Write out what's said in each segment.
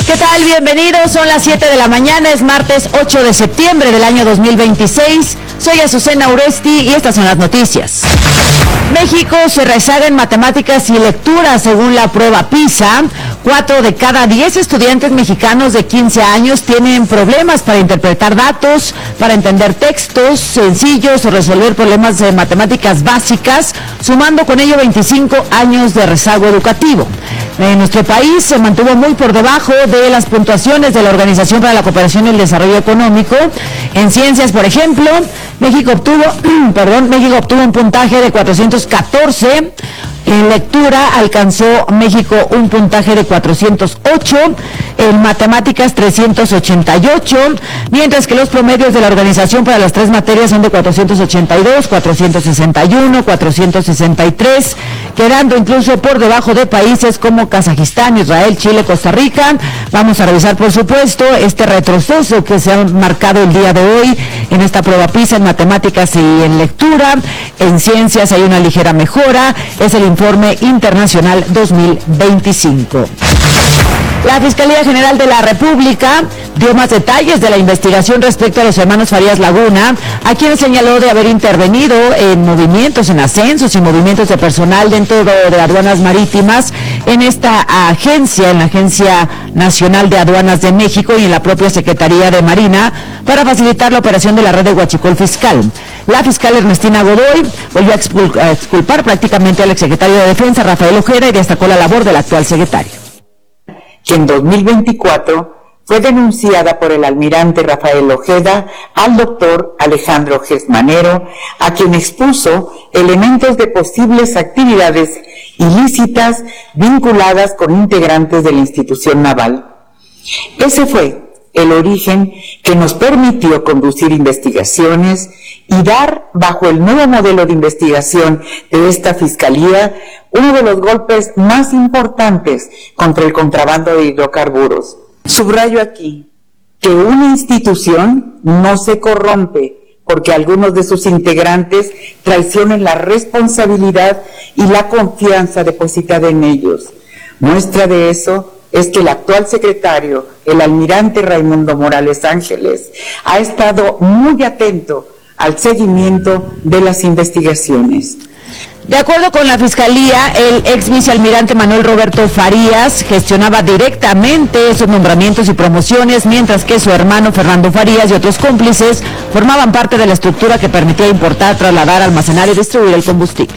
¿Qué tal? Bienvenidos, son las 7 de la mañana, es martes 8 de septiembre del año 2026. Soy Azucena Uresti y estas son las noticias. México se rezaga en matemáticas y lectura según la prueba PISA. 4 de cada 10 estudiantes mexicanos de 15 años tienen problemas para interpretar datos, para entender textos sencillos o resolver problemas de matemáticas básicas, sumando con ello 25 años de rezago educativo. En nuestro país se mantuvo muy por debajo de las puntuaciones de la Organización para la Cooperación y el Desarrollo Económico. En ciencias, por ejemplo, México obtuvo un puntaje de 414. En lectura alcanzó México un puntaje de 408, en matemáticas 388, mientras que los promedios de la organización para las tres materias son de 482, 461, 463, quedando incluso por debajo de países como Kazajistán, Israel, Chile, Costa Rica. Vamos a revisar, por supuesto, este retroceso que se ha marcado el día de hoy en esta prueba PISA en matemáticas y en lectura. En ciencias hay una ligera mejora, es el Informe Internacional 2025. La Fiscalía General de la República dio más detalles de la investigación respecto a los hermanos Farías Laguna, a quienes señaló de haber intervenido en movimientos, en ascensos y movimientos de personal dentro de aduanas marítimas en esta agencia, en la Agencia Nacional de Aduanas de México y en la propia Secretaría de Marina, para facilitar la operación de la red de huachicol fiscal. La fiscal Ernestina Godoy volvió a exculpar prácticamente al exsecretario de Defensa, Rafael Ojeda, y destacó la labor del actual secretario. Que en 2024 fue denunciada por el almirante Rafael Ojeda al doctor Alejandro Gesmanero, a quien expuso elementos de posibles actividades ilícitas vinculadas con integrantes de la institución naval. Ese fue el origen que nos permitió conducir investigaciones y dar, bajo el nuevo modelo de investigación de esta Fiscalía, uno de los golpes más importantes contra el contrabando de hidrocarburos. Subrayo aquí que una institución no se corrompe porque algunos de sus integrantes traicionen la responsabilidad y la confianza depositada en ellos. Muestra de eso es que el actual secretario, el almirante Raimundo Morales Ángeles, ha estado muy atento al seguimiento de las investigaciones. De acuerdo con la Fiscalía, el ex vicealmirante Manuel Roberto Farías gestionaba directamente esos nombramientos y promociones, mientras que su hermano Fernando Farías y otros cómplices formaban parte de la estructura que permitía importar, trasladar, almacenar y distribuir el combustible.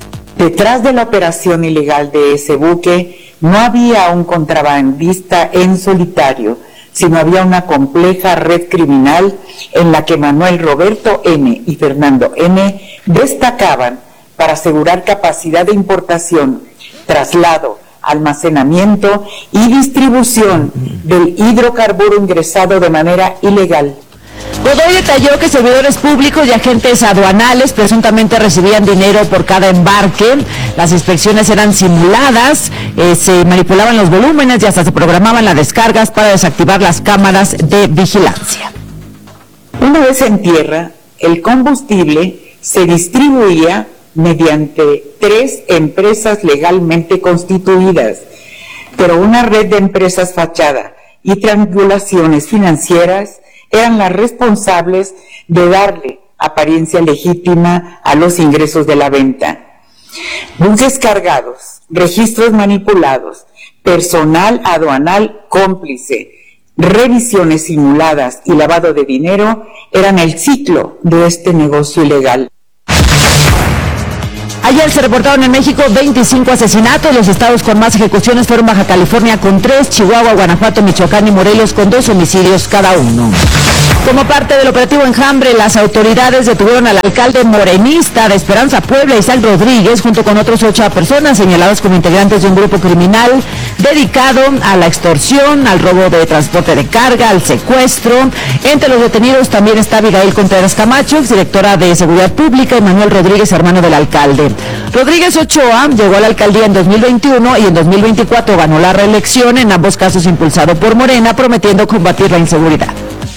Detrás de la operación ilegal de ese buque no había un contrabandista en solitario, sino había una compleja red criminal en la que Manuel Roberto N. y Fernando N. destacaban para asegurar capacidad de importación, traslado, almacenamiento y distribución del hidrocarburo ingresado de manera ilegal. Godoy detalló que servidores públicos y agentes aduanales presuntamente recibían dinero por cada embarque. Las inspecciones eran simuladas, se manipulaban los volúmenes y hasta se programaban las descargas para desactivar las cámaras de vigilancia. Una vez en tierra, el combustible se distribuía mediante 3 empresas legalmente constituidas, pero una red de empresas fachada y triangulaciones financieras eran las responsables de darle apariencia legítima a los ingresos de la venta. Buques cargados, registros manipulados, personal aduanal cómplice, revisiones simuladas y lavado de dinero eran el ciclo de este negocio ilegal. Ayer se reportaron en México 25 asesinatos. Los estados con más ejecuciones fueron Baja California con 3, Chihuahua, Guanajuato, Michoacán y Morelos con 2 homicidios cada uno. Como parte del operativo Enjambre, las autoridades detuvieron al alcalde morenista de Esperanza Puebla, Isaac Rodríguez, junto con otros 8 personas señaladas como integrantes de un grupo criminal dedicado a la extorsión, al robo de transporte de carga, al secuestro. Entre los detenidos también está Abigail Contreras Camacho, exdirectora de Seguridad Pública, y Manuel Rodríguez, hermano del alcalde. Rodríguez Ochoa llegó a la alcaldía en 2021 y en 2024 ganó la reelección, en ambos casos impulsado por Morena, prometiendo combatir la inseguridad.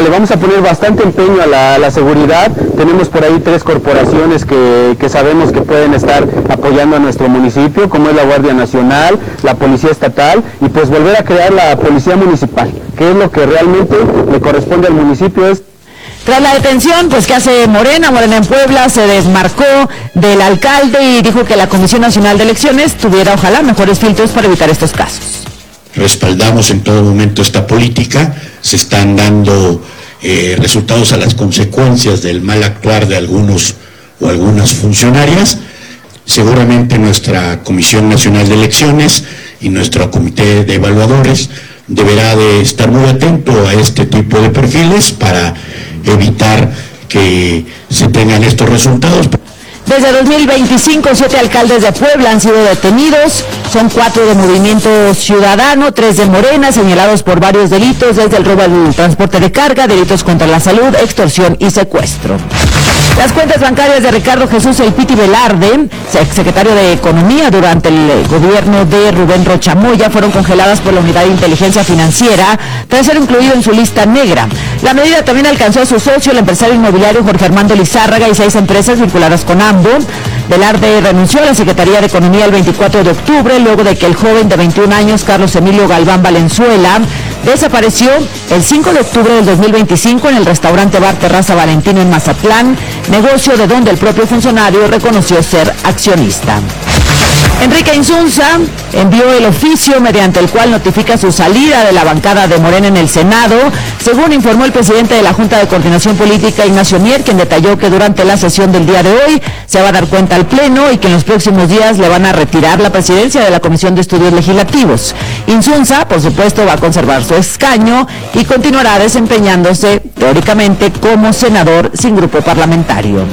Le vamos a poner bastante empeño a la seguridad. Tenemos por ahí 3 corporaciones que sabemos que pueden estar apoyando a nuestro municipio, como es la Guardia Nacional, la Policía Estatal, y pues volver a crear la Policía Municipal, que es lo que realmente le corresponde al municipio. Tras la detención, pues que hace Morena en Puebla se desmarcó del alcalde y dijo que la Comisión Nacional de Elecciones tuviera ojalá mejores filtros para evitar estos casos. Respaldamos en todo momento esta política, se están dando resultados a las consecuencias del mal actuar de algunos o algunas funcionarias. Seguramente nuestra Comisión Nacional de Elecciones y nuestro Comité de Evaluadores deberá de estar muy atento a este tipo de perfiles para evitar que se tengan estos resultados. Desde 2025, 7 alcaldes de Puebla han sido detenidos. Son 4 de Movimiento Ciudadano, 3 de Morena, señalados por varios delitos, desde el robo al transporte de carga, delitos contra la salud, extorsión y secuestro. Las cuentas bancarias de Ricardo Jesús El Piti Velarde, exsecretario de Economía durante el gobierno de Rubén Rocha Moya, fueron congeladas por la Unidad de Inteligencia Financiera tras ser incluido en su lista negra. La medida también alcanzó a su socio, el empresario inmobiliario Jorge Armando Lizárraga, y 6 empresas vinculadas con AMBO. Velarde renunció a la Secretaría de Economía el 24 de octubre, luego de que el joven de 21 años, Carlos Emilio Galván Valenzuela, desapareció el 5 de octubre del 2025 en el restaurante Bar Terraza Valentino en Mazatlán, negocio de donde el propio funcionario reconoció ser accionista. Enrique Insunza envió el oficio mediante el cual notifica su salida de la bancada de Morena en el Senado, según informó el presidente de la Junta de Coordinación Política, Ignacio Mier, quien detalló que durante la sesión del día de hoy se va a dar cuenta al Pleno y que en los próximos días le van a retirar la presidencia de la Comisión de Estudios Legislativos. Insunza, por supuesto, va a conservar su escaño y continuará desempeñándose teóricamente como senador sin grupo parlamentario.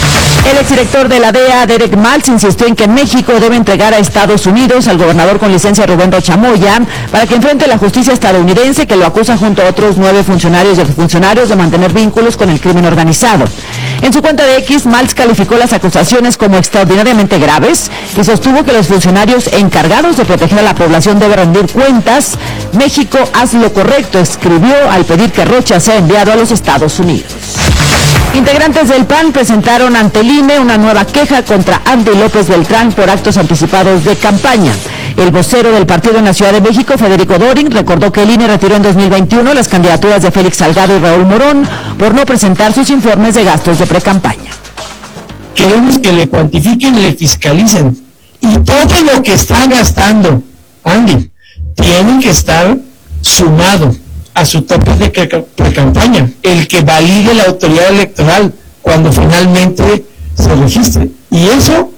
El exdirector de la DEA, Derek Maltz, insistió en que México debe entregar a Estados Unidos al gobernador con licencia Rubén Rocha Moya para que enfrente la justicia estadounidense, que lo acusa junto a otros 9 funcionarios y exfuncionarios de mantener vínculos con el crimen organizado. En su cuenta de X, Maltz calificó las acusaciones como extraordinariamente graves y sostuvo que los funcionarios encargados de proteger a la población deben rendir cuentas. México, haz lo correcto, escribió al pedir que Rocha sea enviado a los Estados Unidos. Integrantes del PAN presentaron ante el INE una nueva queja contra Andy López Beltrán por actos anticipados de campaña. El vocero del partido en la Ciudad de México, Federico Doring, recordó que el INE retiró en 2021 las candidaturas de Félix Salgado y Raúl Morón por no presentar sus informes de gastos de precampaña. Queremos que le cuantifiquen, le fiscalicen. Y todo lo que está gastando Andy tiene que estar sumado a su tope de precampaña, el que valide la autoridad electoral cuando finalmente se registre. Y eso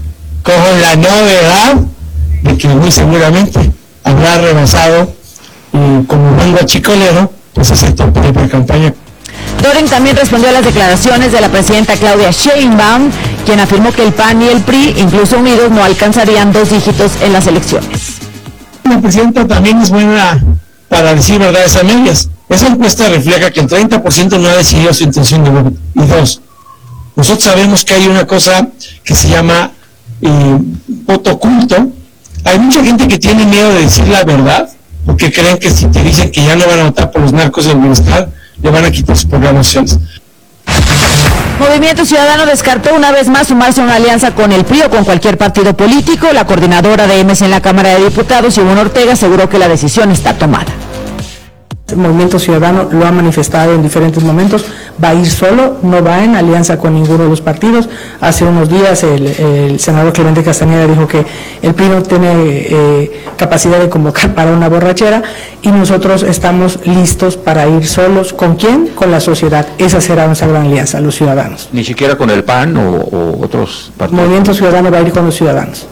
con la novedad de que muy seguramente habrá rebasado como buen guachicolero pues ese tope de precampaña. Doring también respondió a las declaraciones de la presidenta Claudia Sheinbaum, quien afirmó que el PAN y el PRI, incluso unidos, no alcanzarían 2 dígitos en las elecciones. La presidenta también es buena para decir verdades a medias. Esa encuesta refleja que el 30% no ha decidido su intención de voto. Y 2, nosotros sabemos que hay una cosa que se llama voto oculto. Hay mucha gente que tiene miedo de decir la verdad, porque creen que si te dicen que ya no van a votar por los narcos del bienestar, le van a quitar sus programas sociales. Movimiento Ciudadano descartó una vez más sumarse a una alianza con el PRI o con cualquier partido político. La coordinadora de MC en la Cámara de Diputados, Ivonne Ortega, aseguró que la decisión está tomada. El Movimiento Ciudadano lo ha manifestado en diferentes momentos, va a ir solo, no va en alianza con ninguno de los partidos. Hace unos días el senador Clemente Castañeda dijo que el PRI no tiene capacidad de convocar para una borrachera y nosotros estamos listos para ir solos. ¿Con quién? Con la sociedad. Esa será nuestra gran alianza, los ciudadanos. ¿Ni siquiera con el PAN o otros partidos? El Movimiento Ciudadano va a ir con los ciudadanos.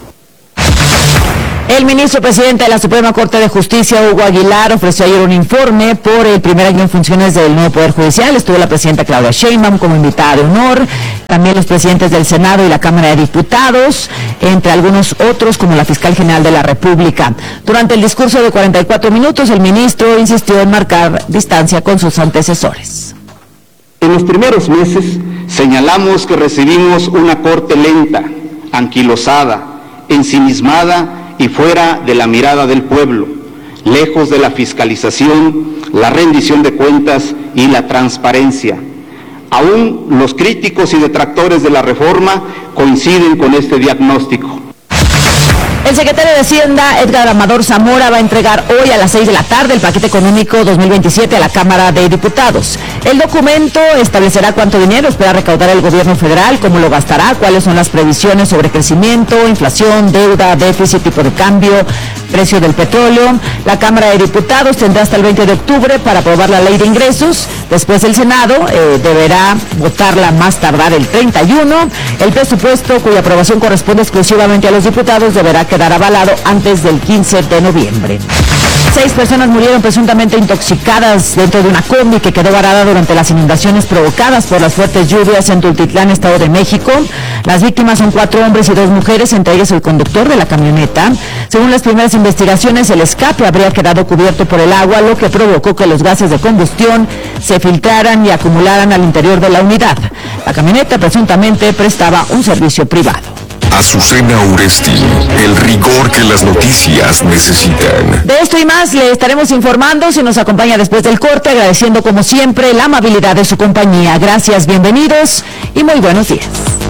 El ministro presidente de la Suprema Corte de Justicia, Hugo Aguilar, ofreció ayer un informe por el primer año en funciones del nuevo Poder Judicial. Estuvo la presidenta Claudia Sheinbaum como invitada de honor, también los presidentes del Senado y la Cámara de Diputados, entre algunos otros como la Fiscal General de la República. Durante el discurso de 44 minutos, el ministro insistió en marcar distancia con sus antecesores. En los primeros meses señalamos que recibimos una Corte lenta, anquilosada, ensimismada y fuera de la mirada del pueblo, lejos de la fiscalización, la rendición de cuentas y la transparencia. Aún los críticos y detractores de la reforma coinciden con este diagnóstico. El secretario de Hacienda, Edgar Amador Zamora, va a entregar hoy a las 6 de la tarde el paquete económico 2027 a la Cámara de Diputados. El documento establecerá cuánto dinero espera recaudar el gobierno federal, cómo lo gastará, cuáles son las previsiones sobre crecimiento, inflación, deuda, déficit, tipo de cambio, precio del petróleo. La Cámara de Diputados tendrá hasta el 20 de octubre para aprobar la ley de ingresos. Después el Senado deberá votarla más tardar el 31. El presupuesto, cuya aprobación corresponde exclusivamente a los diputados, deberá quedar avalado antes del 15 de noviembre. 6 personas murieron presuntamente intoxicadas dentro de una combi que quedó varada durante las inundaciones provocadas por las fuertes lluvias en Tultitlán, Estado de México. Las víctimas son 4 hombres y 2 mujeres, entre ellas el conductor de la camioneta. Según las primeras investigaciones, el escape habría quedado cubierto por el agua, lo que provocó que los gases de combustión se filtraran y acumularan al interior de la unidad. La camioneta presuntamente prestaba un servicio privado. Azucena Uresti, el rigor que las noticias necesitan. De esto y más le estaremos informando si nos acompaña después del corte, agradeciendo como siempre la amabilidad de su compañía. Gracias, bienvenidos y muy buenos días.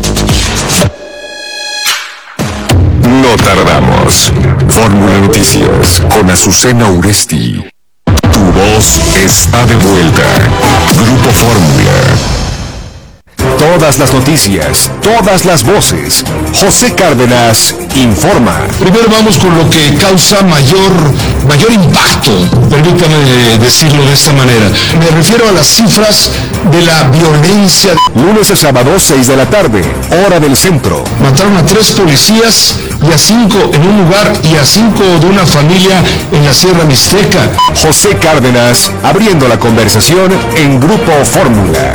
No tardamos. Fórmula Noticias con Azucena Uresti. Tu voz está de vuelta. Grupo Fórmula. Todas las noticias, todas las voces. José Cárdenas informa. Primero vamos con lo que causa mayor impacto, permítame decirlo de esta manera. Me refiero a las cifras de la violencia. Lunes a sábado, 6 de la tarde, hora del centro. Mataron a 3 policías y a 5 en un lugar y a 5 de una familia en la Sierra Mixteca. José Cárdenas abriendo la conversación en Grupo Fórmula.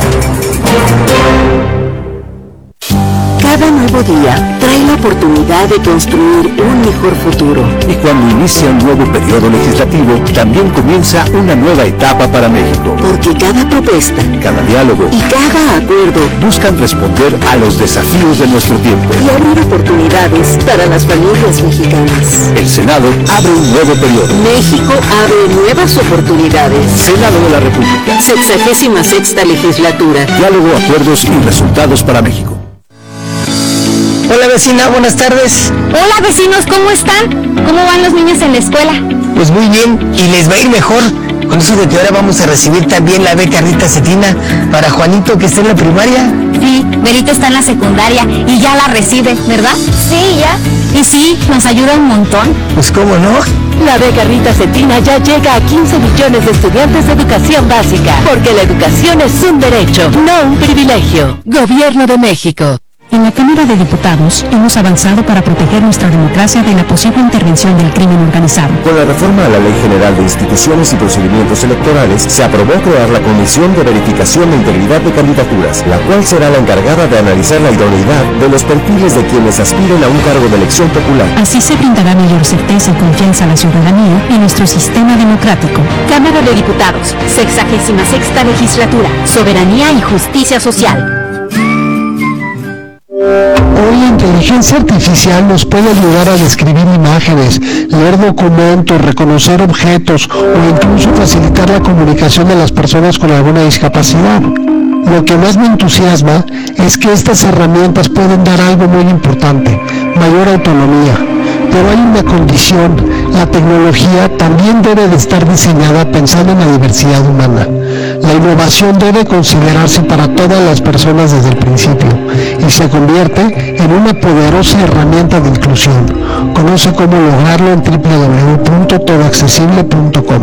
Cada nuevo día trae la oportunidad de construir un mejor futuro. Y cuando inicia un nuevo periodo legislativo, también comienza una nueva etapa para México. Porque cada propuesta, cada diálogo y cada acuerdo buscan responder a los desafíos de nuestro tiempo y abrir oportunidades para las familias mexicanas. El Senado abre un nuevo periodo. México abre nuevas oportunidades. Senado de la República. 66ª legislatura. Diálogo, acuerdos y resultados para México. Hola vecina, buenas tardes. Hola vecinos, ¿cómo están? ¿Cómo van los niños en la escuela? Pues muy bien, y les va a ir mejor con eso de que ahora vamos a recibir también la beca Rita Cetina para Juanito que está en la primaria. Sí, Berito está en la secundaria y ya la recibe, ¿verdad? Sí, ya. Y sí, nos ayuda un montón. Pues cómo no. La beca Rita Cetina ya llega a 15 millones de estudiantes de educación básica, porque la educación es un derecho, no un privilegio. Gobierno de México. En la Cámara de Diputados hemos avanzado para proteger nuestra democracia de la posible intervención del crimen organizado. Con la reforma a la Ley General de Instituciones y Procedimientos Electorales, se aprobó crear la Comisión de Verificación de Integridad de Candidaturas, la cual será la encargada de analizar la idoneidad de los perfiles de quienes aspiren a un cargo de elección popular. Así se brindará mayor certeza y confianza a la ciudadanía en nuestro sistema democrático. Cámara de Diputados, 66ª legislatura, soberanía y justicia social. Hoy la inteligencia artificial nos puede ayudar a describir imágenes, leer documentos, reconocer objetos o incluso facilitar la comunicación de las personas con alguna discapacidad. Lo que más me entusiasma es que estas herramientas pueden dar algo muy importante, mayor autonomía. Pero hay una condición: la tecnología también debe de estar diseñada pensando en la diversidad humana. La innovación debe considerarse para todas las personas desde el principio y se convierte en una poderosa herramienta de inclusión. Conoce cómo lograrlo en www.todoaccesible.com.